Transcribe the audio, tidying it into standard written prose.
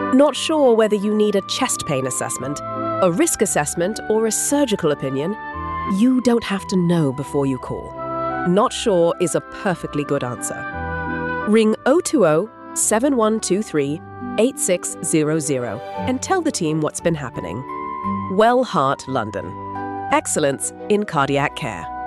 Not sure whether you need a chest pain assessment, a risk assessment, or a surgical opinion? You don't have to know before you call. Not sure is a perfectly good answer. Ring 020-7123-8600 and tell the team what's been happening. Well Heart London. Excellence in cardiac care.